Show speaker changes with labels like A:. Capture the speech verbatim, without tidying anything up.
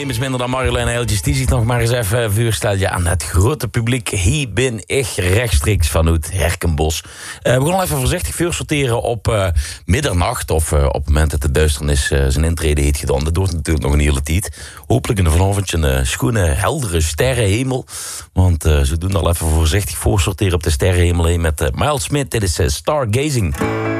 A: is minder dan Marjolein Heiltjes. Die zich nog maar eens even voorstellen aan het grote publiek. Hier ben ik rechtstreeks vanuit Herkenbos. Uh, we gaan even voorzichtig voorsorteren op uh, middernacht. Of uh, op het moment dat de duisternis uh, zijn intrede heeft gedaan. Dat doet natuurlijk nog een hele tijd. Hopelijk in de vanavond een uh, schone, heldere sterrenhemel. Want uh, ze doen al even voorzichtig voorsorteren op de sterrenhemel heen met uh, Miles Smith. Dit is uh, Stargazing.